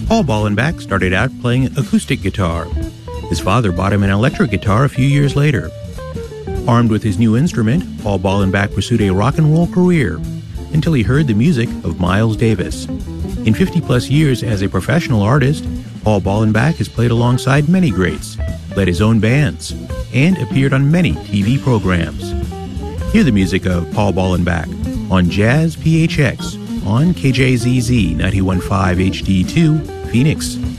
Paul Ballenbach started out playing acoustic guitar. His father bought him an electric guitar a few years later. Armed with his new instrument, Paul Ballenbach pursued a rock and roll career until he heard the music of Miles Davis. In 50-plus years as a professional artist, Paul Ballenbach has played alongside many greats, led his own bands, and appeared on many TV programs. Hear the music of Paul Ballenbach on Jazz PHX on KJZZ 91.5 HD2, Phoenix.